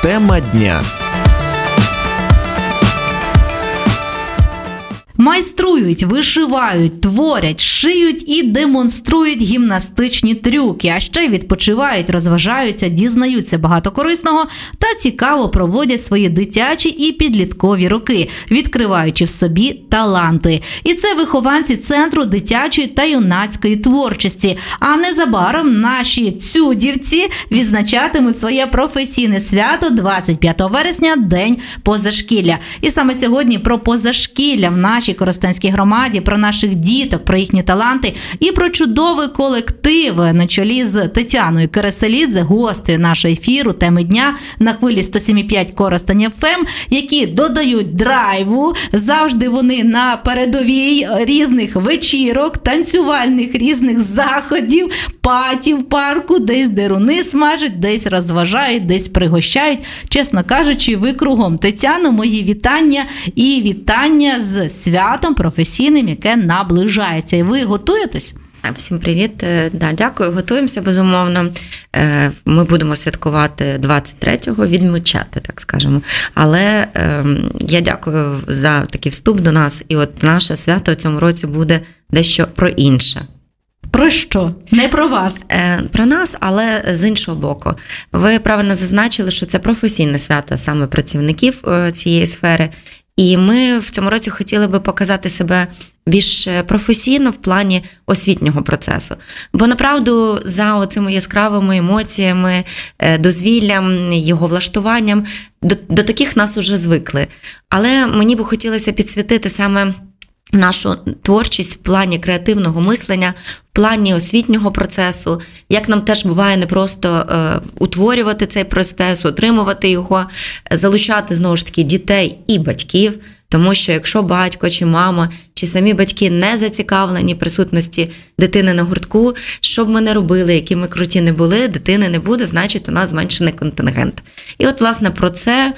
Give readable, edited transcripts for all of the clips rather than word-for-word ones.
Тема дня. Майструють, вишивають, творять, шиють і демонструють гімнастичні трюки, а ще й відпочивають, розважаються, дізнаються багато корисного та цікаво проводять свої дитячі і підліткові роки, відкриваючи в собі таланти. І це вихованці Центру дитячої та юнацької творчості. А незабаром наші цюдівці відзначатимуть своє професійне свято 25 вересня – День позашкілля. І саме сьогодні про позашкілля в нашій Коростенській громаді, про наших діток, про їхні таланти і про чудовий колектив на чолі з Тетяною Кириселідзе, гостею нашого ефіру «Теми дня» на хвилі 107,5 Коростень ФМ, які додають драйву. Завжди вони на передовій різних вечірок, танцювальних різних заходів, паті в парку, десь деруни смажать, десь розважають, десь пригощають. Чесно кажучи, ви кругом. Тетяно, мої вітання і вітання з святом професійним, яке наближається. І ви готуєтесь? Всім привіт. Да, дякую. Готуємося, безумовно. Ми будемо святкувати 23-го, відмічати, так скажемо. Але я дякую за такий вступ до нас. І от наше свято в цьому році буде дещо про інше. Про що? Не про вас. Про нас, але з іншого боку. Ви правильно зазначили, що це професійне свято саме працівників цієї сфери. І ми в цьому році хотіли би показати себе більш професійно в плані освітнього процесу. Бо, направду, за оцими яскравими емоціями, дозвіллям, його влаштуванням, до таких нас уже звикли. Але мені би хотілося підсвітити саме нашу творчість в плані креативного мислення, в плані освітнього процесу, як нам теж буває непросто утворювати цей процес, отримувати його, залучати, знову ж таки, дітей і батьків, тому що якщо батько чи мама, чи самі батьки не зацікавлені в присутності дитини на гуртку, що б ми не робили, які ми круті не були, дитини не буде, значить у нас зменшений контингент. І от, власне, про це,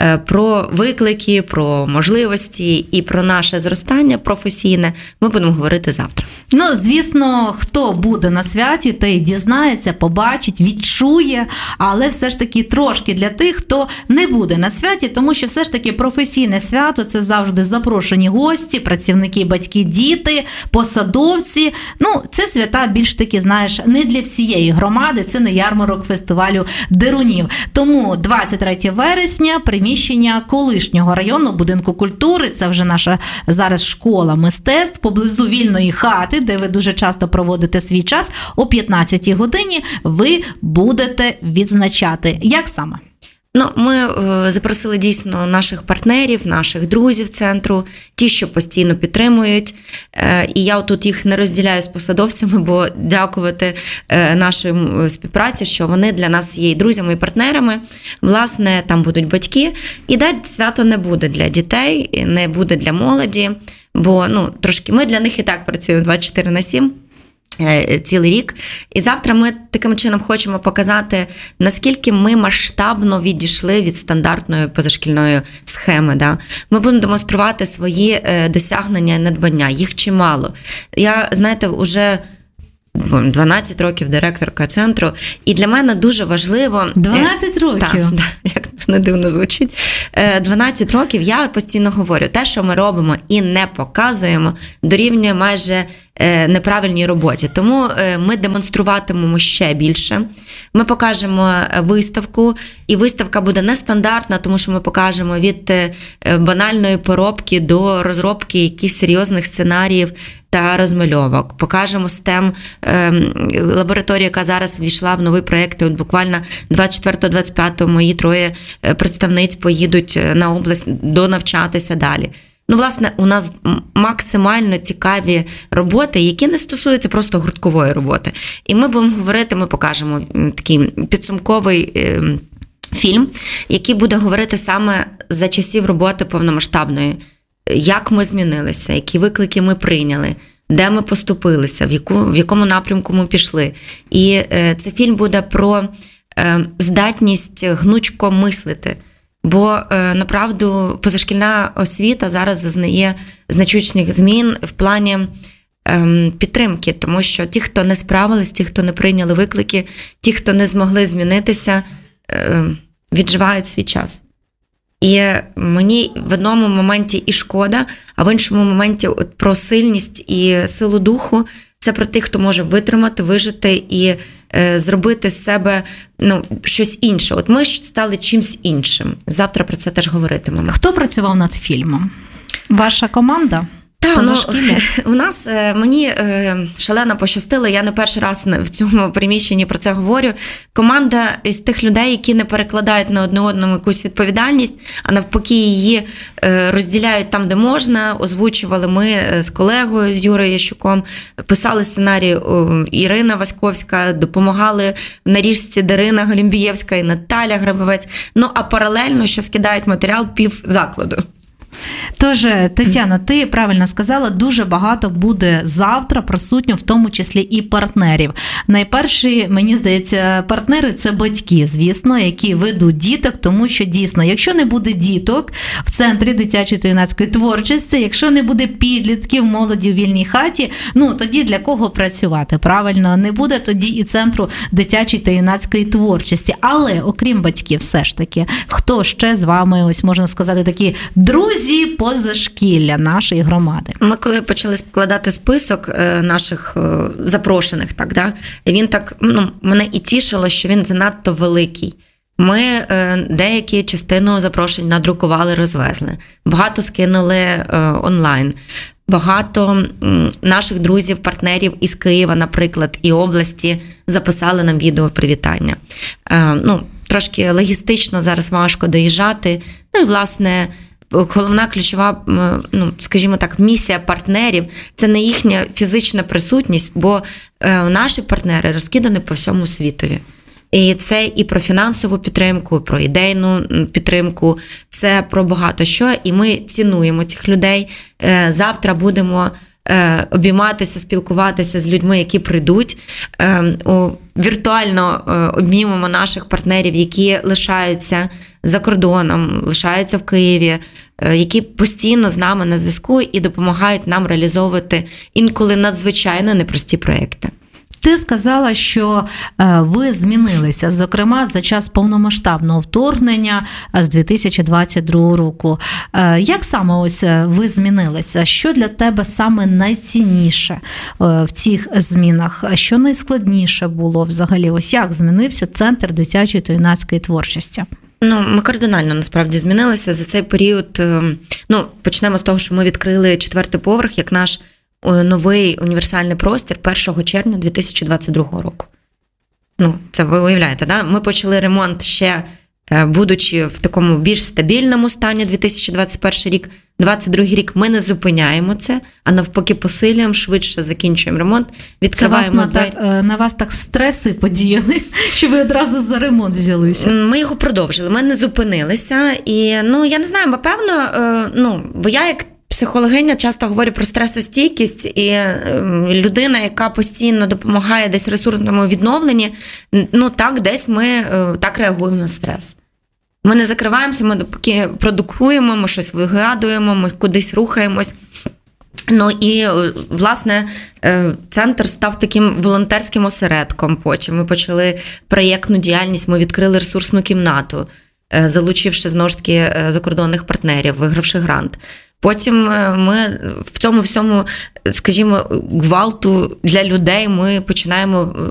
про виклики, про можливості і про наше зростання професійне ми будемо говорити завтра. Ну, звісно, хто буде на святі, той дізнається, побачить, відчує, але все ж таки трошки для тих, хто не буде на святі, тому що все ж таки професійне свято – це завжди запрошені гості, працівники, батьки, діти, посадовці. Ну, це свята більш таки, знаєш, не для всієї громади, це не ярмарок фестивалю дерунів. Тому 23 вересня приміщення колишнього районного будинку культури, це вже наша зараз школа мистецтв, поблизу вільної хати, де ви дуже часто проводите свій час, о 15-й годині ви будете відзначати. Як саме? Ну, ми запросили дійсно наших партнерів, наших друзів центру, ті, що постійно підтримують. І я тут їх не розділяю з посадовцями, бо дякувати нашій співпраці, що вони для нас є і друзями, і партнерами. Власне, там будуть батьки. І свято не буде для дітей, не буде для молоді, бо трошки ми для них і так працюємо 24/7. Цілий рік. І завтра ми таким чином хочемо показати, наскільки ми масштабно відійшли від стандартної позашкільної схеми. Да? Ми будемо демонструвати свої досягнення і надбання. Їх чимало. Я, знаєте, уже 12 років директорка центру. І для мене дуже важливо... 12 років? Так, як не дивно звучить. 12 років, я постійно говорю, те, що ми робимо і не показуємо, дорівнює майже неправильній роботі. Тому ми демонструватимемо ще більше. Ми покажемо виставку, і виставка буде нестандартна, тому що ми покажемо від банальної поробки до розробки якихось серйозних сценаріїв та розмальовок. Покажемо STEM, лабораторія, яка зараз ввійшла в новий проєкт. От буквально 24-25 мої 3 представниць поїдуть на область донавчатися далі. Власне, у нас максимально цікаві роботи, які не стосуються просто гурткової роботи. І ми будемо говорити, ми покажемо такий підсумковий фільм, який буде говорити саме за часів роботи повномасштабної. Як ми змінилися, які виклики ми прийняли, де ми поступилися, в якому напрямку ми пішли. І цей фільм буде про здатність гнучко мислити. Бо, направду, позашкільна освіта зараз зазнає значущих змін в плані підтримки, тому що ті, хто не справились, ті, хто не прийняли виклики, ті, хто не змогли змінитися, відживають свій час. І мені в одному моменті і шкода, а в іншому моменті от про сильність і силу духу – це про тих, хто може витримати, вижити і зробити з себе щось інше. От ми ж стали чимсь іншим. Завтра про це теж говоритимемо. Хто працював над фільмом? Ваша команда? У нас, мені шалено пощастило, я не перший раз в цьому приміщенні про це говорю. Команда із тих людей, які не перекладають на одне одному якусь відповідальність, а навпаки її розділяють там, де можна. Озвучували ми з колегою, з Юрою Ящуком, писали сценарій Ірина Васьковська, допомагали в наріжці Дарина Голімбієвська і Наталя Грабовець. А паралельно ще скидають матеріал півзакладу. Тож, Тетяно, ти правильно сказала, дуже багато буде завтра присутньо, в тому числі і партнерів. Найперші, мені здається, партнери – це батьки, звісно, які ведуть діток, тому що дійсно, якщо не буде діток в Центрі дитячої та юнацької творчості, якщо не буде підлітків, молоді в вільній хаті, тоді для кого працювати, правильно? Не буде тоді і Центру дитячої та юнацької творчості. Але, окрім батьків, все ж таки, хто ще з вами, ось можна сказати, такі друзі позашкілля нашої громади? Ми коли почали складати список наших запрошених, він так, мене і тішило, що він занадто великий. Ми деякі частину запрошень надрукували, розвезли. Багато скинули онлайн. Багато наших друзів, партнерів із Києва, наприклад, і області записали нам відео привітання. Трошки логістично зараз важко доїжджати. І, власне, головна ключова, скажімо так, місія партнерів – це не їхня фізична присутність, бо наші партнери розкидані по всьому світові. І це і про фінансову підтримку, і про ідейну підтримку, це про багато що, і ми цінуємо цих людей. Завтра будемо обійматися, спілкуватися з людьми, які прийдуть. Віртуально обнімемо наших партнерів, які лишаються за кордоном, лишаються в Києві, які постійно з нами на зв'язку і допомагають нам реалізовувати інколи надзвичайно непрості проекти. Ти сказала, що ви змінилися, зокрема, за час повномасштабного вторгнення з 2022 року. Як саме ось ви змінилися? Що для тебе саме найцінніше в цих змінах? Що найскладніше було взагалі? Ось як змінився Центр дитячої та юнацької творчості? Ми кардинально, насправді, змінилися за цей період. Почнемо з того, що ми відкрили 4-й поверх як наш новий універсальний простір 1 червня 2022 року. Це ви уявляєте, да? Ми почали ремонт ще, будучи в такому більш стабільному стані 2021 рік. 2022 рік ми не зупиняємо це, а навпаки посилюємо, швидше закінчуємо ремонт, відкриваємо двері. На вас так стреси подіяли, що ви одразу за ремонт взялися? Ми його продовжили, ми не зупинилися. І, я не знаю, напевно, бо я як психологиня часто говорю про стресостійкість, і людина, яка постійно допомагає десь ресурсному відновленні, десь ми так реагуємо на стрес. Ми не закриваємося, ми поки продукуємо, ми щось вигадуємо, ми кудись рухаємось. І, власне, центр став таким волонтерським осередком. Потім ми почали проєктну діяльність, ми відкрили ресурсну кімнату, залучивши, знову ж таки, закордонних партнерів, вигравши грант. Потім ми в цьому всьому, скажімо, гвалту для людей ми починаємо